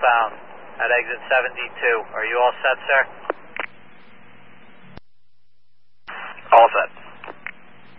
southbound at exit 72. Are you all set, sir?